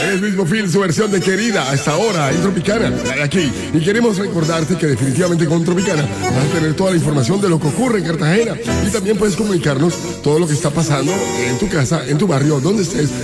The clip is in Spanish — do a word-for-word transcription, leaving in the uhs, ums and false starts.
Es mismo Phil, su versión de Querida, a esta hora en Tropicana, la de aquí. Y queremos recordarte que definitivamente con Tropicana vas a tener toda la información de lo que ocurre en Cartagena. Y también puedes comunicarnos todo lo que está pasando en tu casa, en tu barrio, donde estés.